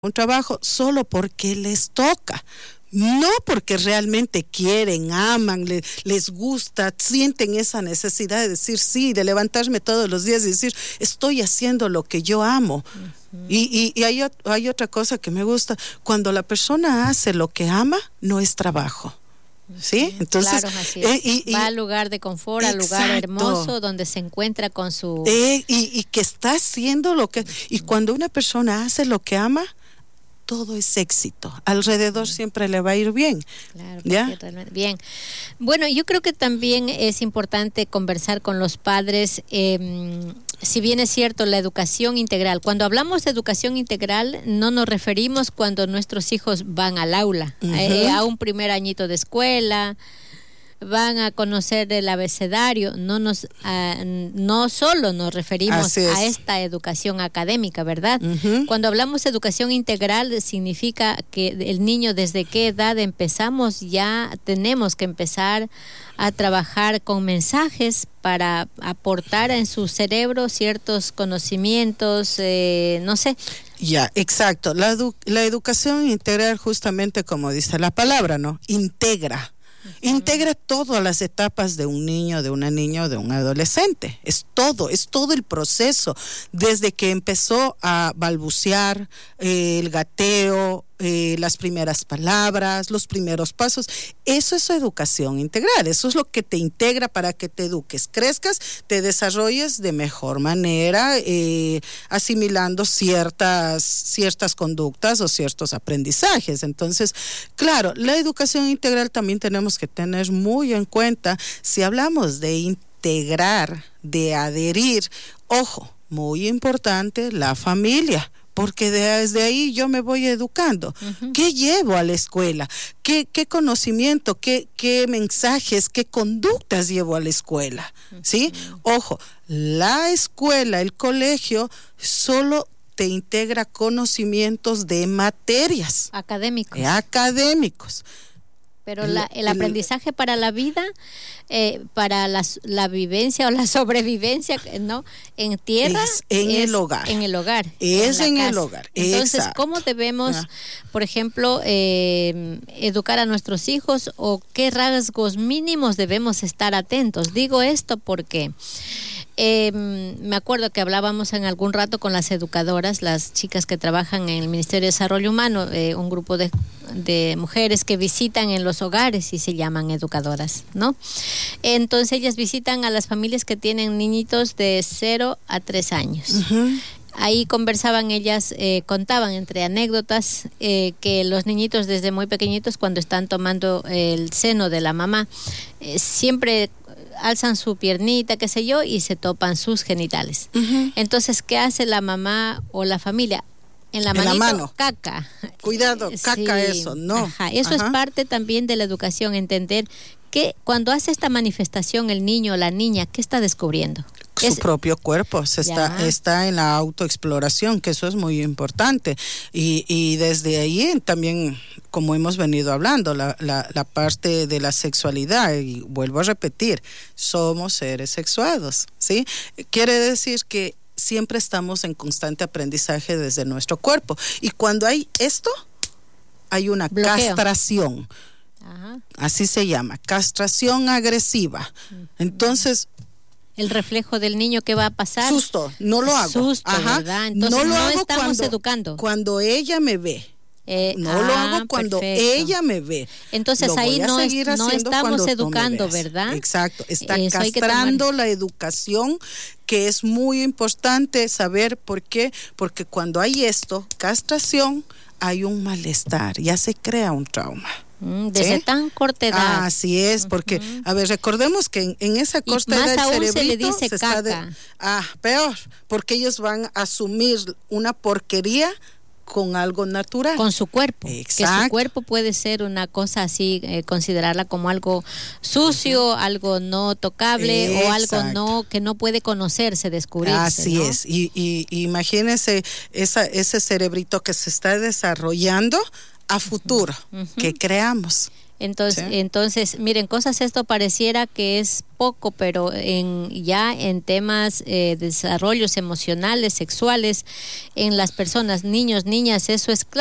un trabajo solo porque les toca, no porque realmente quieren, aman, les gusta, sienten esa necesidad de decir sí, de levantarme todos los días y decir, estoy haciendo lo que yo amo. Uh-huh. Y hay otra cosa que me gusta, cuando la persona hace lo que ama, no es trabajo. ¿Sí? Entonces, claro, así es. Va al lugar de confort, al lugar hermoso donde se encuentra con su... y que está haciendo lo que... Y cuando una persona hace lo que ama, todo es éxito. Alrededor siempre le va a ir bien. Claro, ¿ya? Bien. Bueno, yo creo que también es importante conversar con los padres, si bien es cierto, la educación integral. Cuando hablamos de educación integral, no nos referimos cuando nuestros hijos van al aula, uh-huh. A un primer añito de escuela, van a conocer el abecedario, no solo nos referimos a esta educación académica, ¿verdad? Uh-huh. Cuando hablamos de educación integral, significa que el niño, desde qué edad empezamos, ya tenemos que empezar a trabajar con mensajes para aportar en su cerebro ciertos conocimientos, no sé. Ya, exacto. La educación integral, justamente como dice la palabra, ¿no? Integra. Integra todas las etapas de un niño, de una niña o de un adolescente. Es todo el proceso, desde que empezó a balbucear, el gateo, las primeras palabras, los primeros pasos. Eso es educación integral, eso es lo que te integra para que te eduques, crezcas, te desarrolles de mejor manera, asimilando ciertas conductas o ciertos aprendizajes. Entonces, claro, la educación integral también tenemos que tener muy en cuenta, si hablamos de integrar, de adherir, ojo, muy importante, la familia. Porque desde ahí yo me voy educando. Uh-huh. ¿Qué llevo a la escuela? ¿Qué conocimiento, qué mensajes, qué conductas llevo a la escuela? Uh-huh. ¿Sí? Ojo, la escuela, el colegio, solo te integra conocimientos de materias. Académicos. Pero el aprendizaje para la vida, para la vivencia o la sobrevivencia, ¿no? En tierra es el hogar. En el hogar. Es en el hogar. Entonces, exacto. ¿cómo debemos, por ejemplo, educar a nuestros hijos o qué rasgos mínimos debemos estar atentos? Digo esto porque me acuerdo que hablábamos en algún rato con las educadoras, las chicas que trabajan en el Ministerio de Desarrollo Humano, un grupo de mujeres que visitan en los hogares y se llaman educadoras, ¿no? Entonces ellas visitan a las familias que tienen niñitos de 0 a 3 años. Uh-huh. Ahí conversaban ellas, contaban entre anécdotas que los niñitos desde muy pequeñitos, cuando están tomando el seno de la mamá, siempre alzan su piernita, qué sé yo, y se topan sus genitales. Uh-huh. Entonces, ¿qué hace la mamá o la familia? En la mano. Caca. Cuidado, caca, sí. Eso, no. Ajá. Eso es parte también de la educación, entender que cuando hace esta manifestación el niño o la niña, ¿qué está descubriendo? Su propio cuerpo, está en la autoexploración, que eso es muy importante. Y desde ahí también, como hemos venido hablando, la parte de la sexualidad, y vuelvo a repetir, somos seres sexuados, ¿sí? Quiere decir que siempre estamos en constante aprendizaje desde nuestro cuerpo. Y cuando hay esto, hay una castración. Ajá. Así se llama, castración agresiva. Uh-huh. Entonces, el reflejo del niño que va a pasar. Susto, no lo hago. Susto, ajá. ¿Verdad? Entonces no estamos educando. Cuando ella me ve. No lo hago cuando ella me ve. Entonces ahí no estamos educando, ¿verdad? Exacto, está castrando la educación, que es muy importante saber por qué, porque cuando hay esto, castración, hay un malestar, ya se crea un trauma. Desde tan corta edad. Así es, porque, a ver, recordemos que en esa corta edad el cerebrito se le dice caca. Peor, porque ellos van a asumir una porquería con algo natural. Con su cuerpo. Exacto. Que su cuerpo puede ser una cosa así, considerarla como algo sucio, algo no tocable. Exacto. O algo que no puede conocerse, descubrirse. Así, ¿no? Es. Y imagínense ese cerebrito que se está desarrollando a futuro, que creamos. Entonces, miren, cosas esto pareciera que es poco, pero ya en temas desarrollos emocionales, sexuales, en las personas, niños, niñas, eso es claro.